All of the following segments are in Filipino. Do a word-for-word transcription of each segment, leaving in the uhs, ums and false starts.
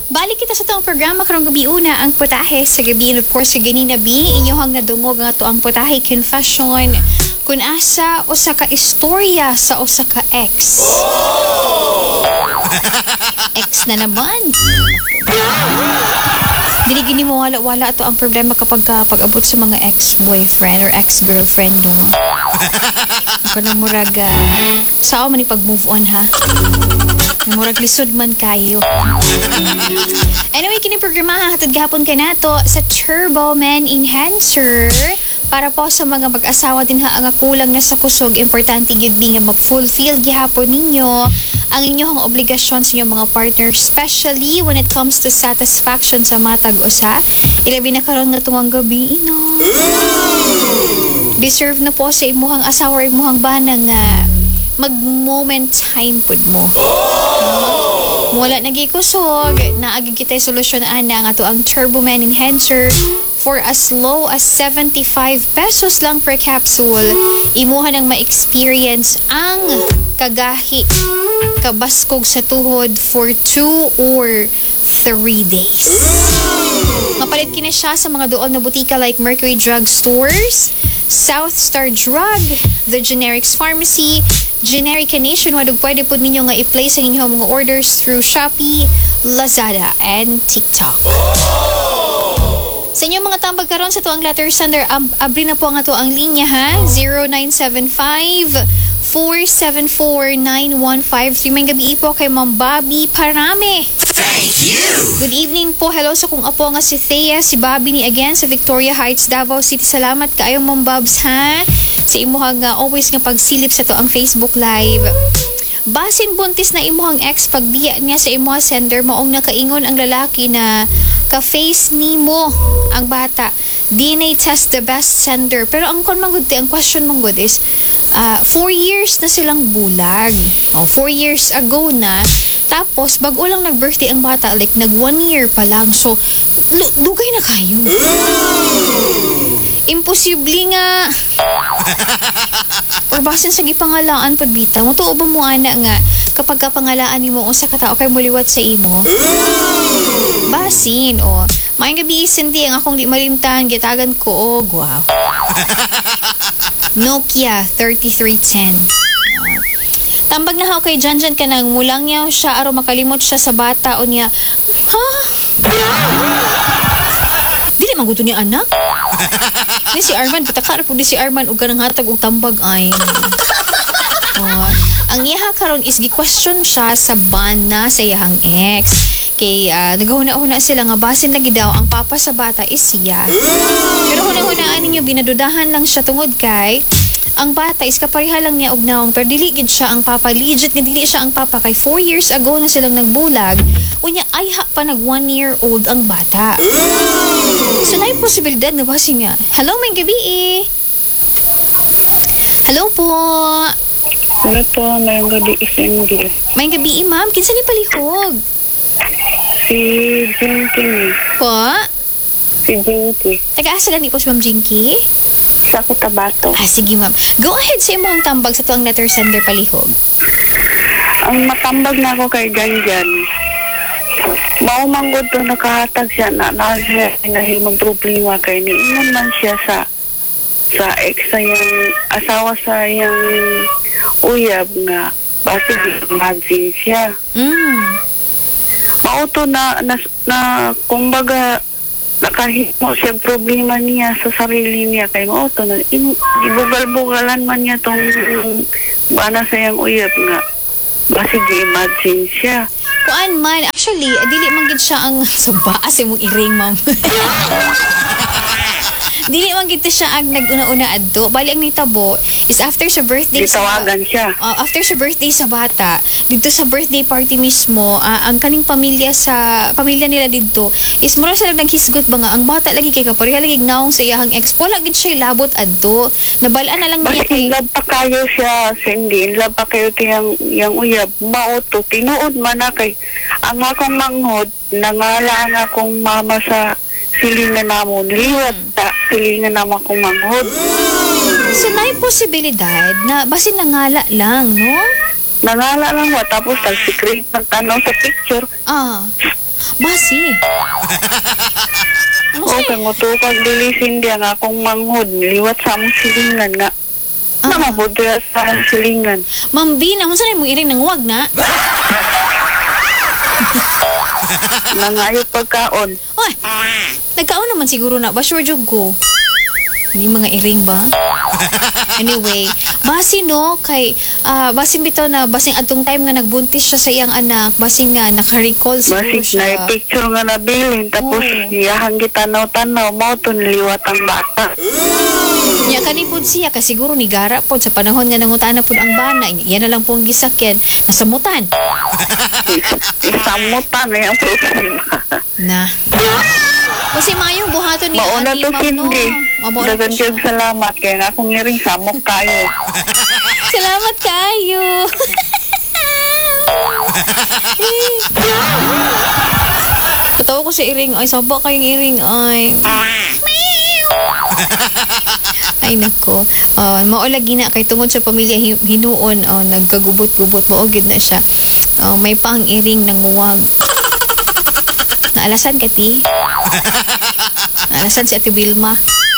Balik kita sa itong programa karong gabi una ang putahe sa gabi and of course sa ganina bi inyohang nadungog nga to ang putahe confession kun asa o sa ka istorya sa o sa ka ex. Ex na naman. Dili gini mo wala-wala to ang problema kapag ka, pag-abot sa mga ex-boyfriend or ex-girlfriend no. Ako na murag uh, sao man ipag-move on ha. Murag lisod man kayo. Anyway, kini programa hatod gahapon kay nato sa Turbo Men Enhancer para po sa mga mag-asawa din ha ang kulang na sa kusog. Importante gyud bi nga ma-fulfill gihapon ninyo ang inyong obligasyon sa inyong mga partner, especially when it comes to satisfaction sa matag usa. Ilabi na karon nga tungang gabi no. Deserve na po sa imuhang asawa or imuhang bana nga mag-moment time pod mo. Oh! Wala nagikusog, naagi kita solusyon ana nga to ang Turbo Men Enhancer for as low as seventy-five pesos lang per capsule. Imuha nang ma-experience ang kagahi kabaskog sa tuhod for two or three days. Mapalit kina siya sa mga dool na butika like Mercury Drug Stores, South Star Drug, The Generics Pharmacy, Generica Nationwide. Pwede po ninyo nga i-place ang inyong mga orders through Shopee, Lazada, and TikTok. Sa inyong mga tambag karon sa tuang letter sender, ab- abri na po nga to ang linya ha. zero nine seven five, four seven four, nine one five three. May gabi po kay Ma'am Bobby Parame. Thank you! Good evening po. Hello sa kung apo nga si Thea, si Bobby ni again sa Victoria Heights, Davao City. Salamat kaayo Ma'am Bobs ha. Sa imuhang uh, always nga pagsilip sa to ang Facebook Live. Basin buntis na imuhang ex pagbiya niya sa imuhang sender maong nakaingon ang lalaki na ka-face nimo ang bata. D N A test the best sender. Pero ang kon manggod ang question manggod is uh, four years na silang bulag. Oh, four years ago na. Tapos bago lang nag-birthday ang bata, like nag one year pa lang. So l- dugay na kayo. Imposible nga. Or basin sa gipangalaan pagbita mo tuo ba mo ana nga kapag kapangalaan nimo unsa ka tao kay muliwat sa imo? Basin o. Maayong gabi Cindy ang akong di malimtan gitagan ko og wow. Nokia thirty-three ten. Tambag na ako kay Janjan ka nang mulang yaw siya aron makalimot siya sa bata o niya. Ha? Dili man gusto niya anak? Ni si Arman, patakar po di si Arman o ganang hatag o tambag ay. Oh, ang iha karon is gi-question siya sa ban na sa iyahang ex. Kay uh, nagahuna-huna sila nga basin lagi daw ang papa sa bata is siya. Pero hunang-hunaan ninyo binadudahan lang siya tungod kay ang bata is kapariha lang niya og naong pero dili gid siya ang papa. Legit nga dili siya ang papa kay four years ago na silang nagbulag. Unya ay ha pa nag one year old ang bata. So na yung posibilidad na basi nga. Hello, may gabi eh. Hello po. Hello po, mayong gabi Cindy. May gabi eh, ma'am. Kinsa ni palihog? Si Jinky. Po? Si Jinky. Taga-asa lang ni po si Ma'am Jinky? Sa Cotabato. Ah, sige ma'am. Go ahead sa imong tambag sa tuang letter sender palihog. Ang matambag na ako kay Ganjan. Maumanggod to nakahatag siya na na siya nahimang problema kay ni ingon man siya sa sa ex sa yung asawa sa yung uyab nga basi imagine siya. Mm. Mauto na, na, na kumbaga nakahimo siya problema niya sa sarili niya kay mauto na ibugal-bugalan man niya tong bana sa yung uyab nga basi imagine siya. Kuan man, actually, dili man gid siya ang subaas imong iring, ma'am. Dili man gid siya ang nag-una-una adto. Bali ang nitabo is after sa birthday Ditawagan sa siya. Uh, after sa birthday sa bata, dito sa birthday party mismo, uh, ang kaning pamilya sa pamilya nila dito is mura sila naghisgot ba nga ang bata lagi kay kapariha lagi naong sa iyang ex. Wala gid siya labot adto. Nabalaan na lang niya Basta kay in love pa kayo siya, Cindy. In love pa kayo kayang yang uyab. Mauto, tinuod man na kay ang akong manghod, nangala ang akong mama sa silingan namon. Liwat ta, silingan naman akong manghod. So, na yung posibilidad na basin nangala lang, no? Nangala lang wa, tapos nag-secret ng tanong sa picture. Ah. Basi. Ano O, sa'yo? kay mo tukag dilisin diya nga akong manghod. Liwat sa among silingan nga. Ah. Namabod diya sa among silingan. Ma'am B, naman sa'yo mong iring nang wag na? Nangayo pagkaon. Oy, nagkaon naman siguro na ba? Sure jug ko. Hindi mga iring ba? Anyway, basi no, kay, ah, basing bito na, basing atong time nga nagbuntis siya sa iyang anak, basing nga naka-recall siguro Masik siya. na picture nga nabilin. Tapos, Oo. iyahang gitanaw-tanaw. Mao to niliwat ang bata. Nya kanipod siya, kasi siguro ni Gara po, sa panahon nga nangutana po ang bana, yan na lang po ang gisakyan, nasamutan. Isamutan na yung problema. Na. Kasi mayong buhaton ni Mauna Ate to Ma'am, no? hindi. Mabauna Dagan to siya. kayong salamat. Kaya nga akong ngiring samok kayo. Salamat kayo. Patawa ko sa iring. Ay, saba kayong iring. Ay. Ay, nako. Uh, maulagi na kay tungod sa pamilya hi- hinuon. Oh, nagkagubot-gubot. Maugid na siya. Oh, may pang iring nanguwag. Naalasan ka, ti? Naalasan si Ate Wilma.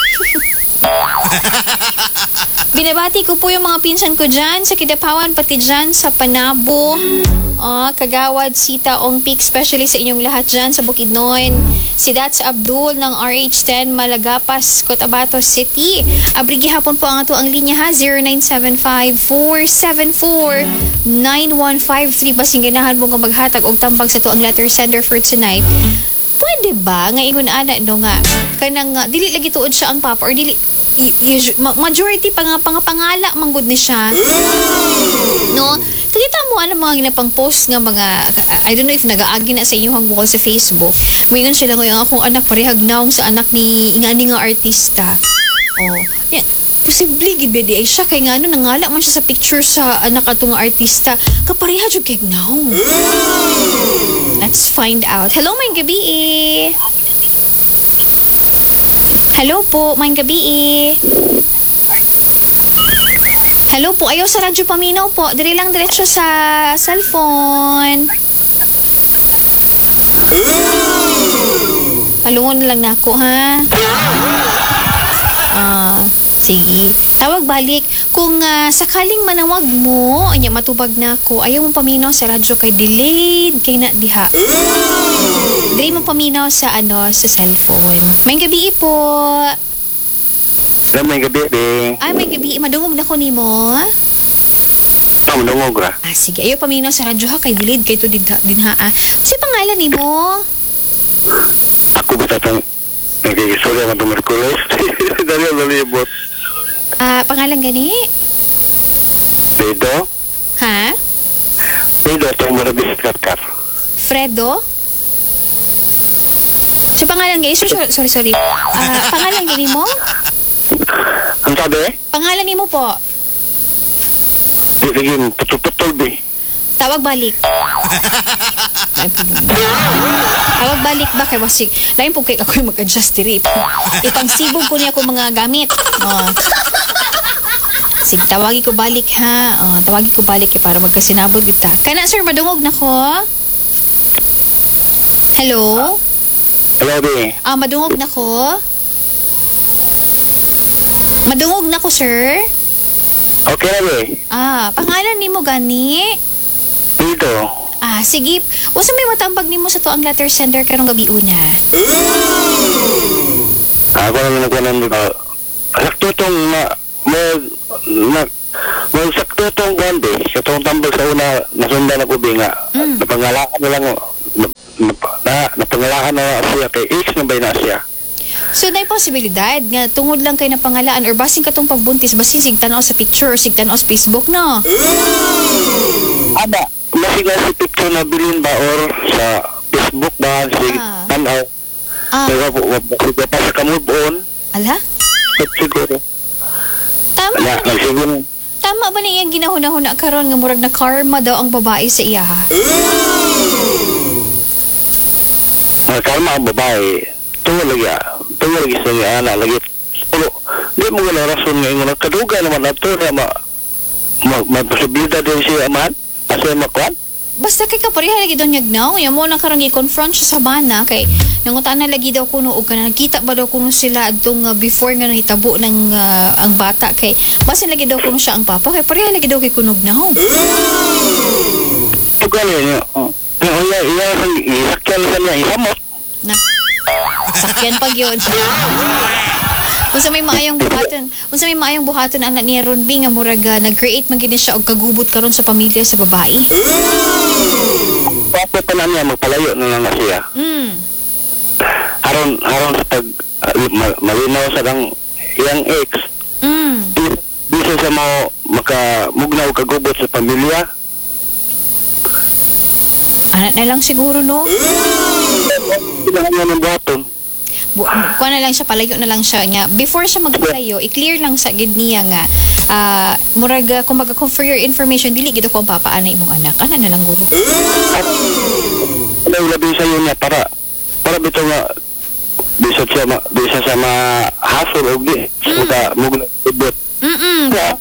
Binabati ko po yung mga pinsan ko dyan sa Kidapawan, pati dyan sa Panabo. Ah, Kagawad, Sita, Ongpik, especially sa inyong lahat dyan sa Bukidnon. Si Dats Abdul ng R H ten Malagapas, Cotabato City. Abrigi hapon po ang ato ang linya ha, zero nine seven five, four seven four, nine one five three. Basing ganahan mo nga maghatag og tambag sa to ang letter sender for tonight. Pwede ba nga ingon ana no nga kanang uh, dili lagi tuod siya ang papa or dili y- usu- ma- majority pa nga pangapangala manggod ni siya. No? Kakita mo ano mga ginapang post nga mga I don't know if nagaagi na sa inyong wall sa Facebook. Mayroon sila ngayon akong anak parehag naong sa anak ni ingani nga artista. Oh. Yan. Posible gid bedi ay siya kay nga ano nangala man siya sa picture sa anak atong artista. Kapareha jud kay naong. Let's find out. Hello, may gabi eh. Hello po, may gabi eh. Hello po, ayaw sa radyo paminaw po. Dili lang diretso sa cellphone. Palungon na lang na ako, ha? Ah, sige. Tawag balik. Kung ah, sakaling manawag mo, anya matubag na ako, ayaw mo paminaw sa radyo kay delayed kay na diha. Dili mo paminaw sa ano, sa cellphone. May gabi po. Alam mo yung gabi, Bing. Ay, may gabi. Madungog na ko nimo. Ah, malungog ra. Ah, sige. Ayaw paminaw sa radyo ha. Kay delayed kay to din, din ha. Ah. Si pangalan nimo? Ako ba tatang nagkikisorya ka itong Merkules? Dali ang nalibot. Ah, pangalan gani? Fredo? Ha? Fredo, itong marabis katkar. Fredo? Si pangalan gani? Sorry, sorry, sorry. Ah, pangalan gani mo? Ang sabi eh? Pangalan nimo po. Sige, putol-putol, Bing. Tawag balik. Ay, tawag balik ba kay wasig. Lain po kay ako yung mag-adjust diri. Ipangsibog ko niya ako mga gamit. Oh. Sige, tawagi ko balik ha. Oh, tawagi ko balik eh, para magkasinabot kita. Kana sir, madungog na ko. Hello? Hello, Bing. Ah, madungog na ko. Madungog na ko, sir. Okay na, Bing. Ah, pangalan nimo gani? Fredo. Ah, sige. Usa may matambag nimo sa to ang letter sender karong gabi una. Ako naman nagwanan dito. Sakto itong na... Mag... Na... Mag sakto itong gandi. Sa itong tambal sa una, nasundan ako, Bing, nga. Mm. Napangalakan na lang, na, na, na, napangalakan na siya kay X na ba na siya? So, na posibilidad nga tungod lang kay napangalaan or basing katong pagbuntis, basing sigtanaw sa picture or sigtanaw sa Facebook, no? Ada, masigal si picture na bilin ba or sa Facebook ba, si Ah. tanaw. Ah, Kaya po, masigal pa sa kamove on, ala? at siguro. Tama Na, ba ni? nagsiguro. Tama ba ni iyang ginahuna-huna karon nga murag na karma daw ang babae sa iya, ha? Ang karma ang babae, tungo lagi ah. Tungo lagi sa nga anak, lagi. Pero, di mo nga rason nga yung kaduga naman na ito na ma, ma, ma posibilidad din siya aman, kasi makuan. basta kay kapareha lagi daw niya gnaw. Yan mo na karang i-confront siya sa bana. Kay nangutan na lagi daw kuno o kana nakita ba daw kuno sila adtong uh, before nga nahitabo ng uh, ang bata. Kay basin lagi daw kuno siya ang papa. Kay pareha lagi daw kay kuno gnaw. Tugali niyo. Oh. Iya, iya, isakyan sa niya, isamot. Na. Sakyan pag yun. Unsa may maayong buhaton, unsa may maayong buhaton anak ni Ron B nga murag uh, nag-create man gid siya og kagubot karon sa pamilya sa babae. Papo pa na niya, magpalayo na lang na siya. Mm. Haron, haron sa pag, uh, ma- malinaw sa kang iyang ex, Mm. di- bisa siya mo makamugnaw kagubot sa pamilya. Anak na lang siguro no. Kailangan niya ng buhaton. Bu- kuha na lang siya, palayo na lang siya nga. Before siya magpalayo, i-clear lang sa gid niya nga ah murag uh, kumbaga kung for your information dili gid ko ang papaanay imong anak. Ana na lang guro. At ano labi sa iyo niya para para bito nga bisa siya ma, bisa siya ma hustle og di suka mugnaw kagubot. Mm. Yeah.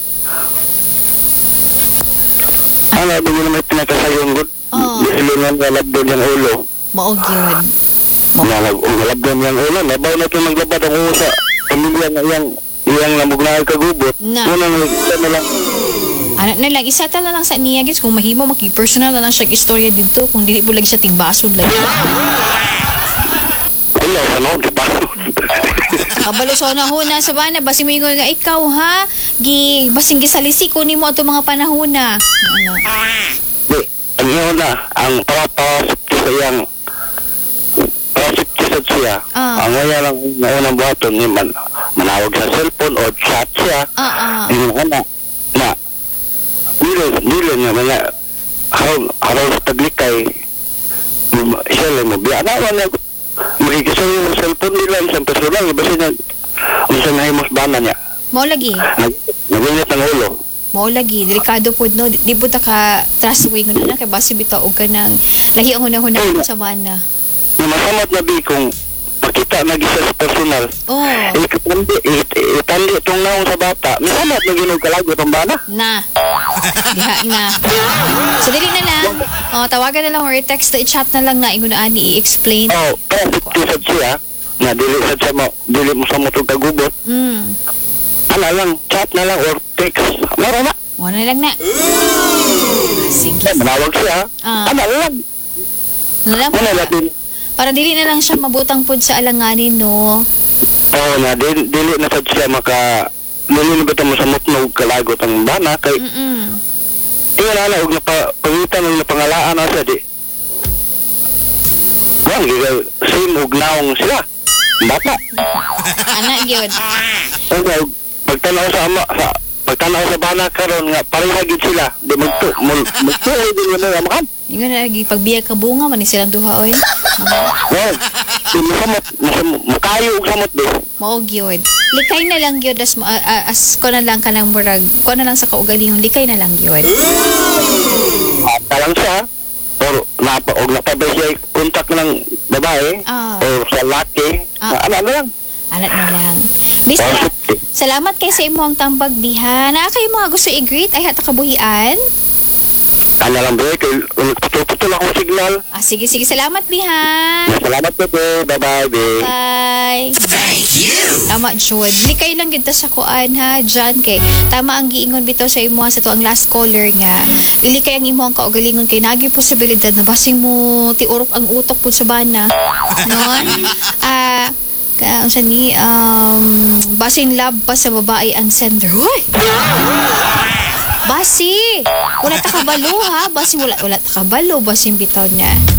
Ano ba yun may pinakasayon gud? Oh. Ilingan nga labdon yung ulo. Mao gyud. Nalag labdon yung ulo. Nabaw na ito maglabad ang ulo sa pamilya nga iyang iyang namugnaw kagubot. Na. Unang nagkita na lang. Anak na lang isa ta na lang sa niya guys kung mahimo maki-personal na lang siya istorya dito kung dili bulag siya tigbasod lang. Wala sa noon, di ba? Kabalo sa una sa bana basi mo ingon nga ikaw ha gi basing gisalisi ko nimo ato mga panahona. Ano? Di, ang iyon na, ang para-para sa iyang para-sipti sa siya. Ah. Ang wala lang na unang buhaton ni man, manawag sa cellphone o chat siya. Ah ah. Yung na, na, nilo, nilo niya, mga, haraw, haraw sa taglikay, um, siya lang mo, biya na, wala, magkikisa yung cellphone nila, isang personal, iba siya, usa na himos bana niya, Mao lagi. Nag- nagunit ng ulo. Mao lagi delikado pod no. Di, di po ta ka trustworthy ngun na kay basi bitaw og kanang lahi ang hunahuna sa bana. Yung masamot na bi kung makita nag-isa sa personal, Oh. ikatandi, itandi itong naong sa bata, masamot na ginog kalago itong bana. Na. Diha na. So dili na lang. Oh, tawagan na lang or text na i-chat na lang na ingon ani i-explain. Oh, pero fifty sa siya, na dili sa siya mo, dili mo sa mo itong kagubot, Mm. ano lang, chat na lang or text, meron na. Wala na lang na. Sige. Eh, manawag siya, Ah. ano lang, Na lang ano para, lang, para dili na lang siya mabutang pod sa alanganin no. oh, na dili, dili na sa siya maka, nililibat mo sa mutnog kalagot ang bana, kay, Mm. tingnan na na, huwag na pa, pangitan, huwag na pangalaan na siya, di. Yan, gigal, same huwag naong sila, bata. Ana gyud. Okay, pagtanaw sa ama, sa, pagtanaw sa bana karon nga, parehagid sila, di magtu, mul- magtuoy din yun na amakan. Ingon na lagi pagbiyag ka bunga man ni silang duha oy. Yan, di mo samot, masam- makayo og samot di. Mao gyud. Likay na lang gyud as ma- a- as ko na lang kanang murag, ko na lang sa kaugalingong likay na lang gyud. Ata lang siya, or napa, og napabay siya kontak ng babae, Ah. or sa laki, Ah. ano ano lang. Anak na lang. Bisa, salamat kay sa imong tambag diha. Naa kayo mga gusto i-greet ay hata kabuhian. Ano lang bro, kay putol-putol akong signal. Ah, sige, sige. Salamat diha. Salamat po bro, bye-bye bye. Bye. Thank you. Tama, Jod. Likay lang kita sa kuan ha, John. Kay tama ang giingon bitaw sa imo sa to ang last caller nga. Dili kay ang imo ang kaugalingon kay nagi posibilidad na basing mo tiurok ang utok pud sa bana. Non? Ah, uh, unsa ni um basing lab pa sa babae ang sender. Hoy. Basi, wala ta kabalo ha. Basi wala wala ta kabalo basing bitaw na.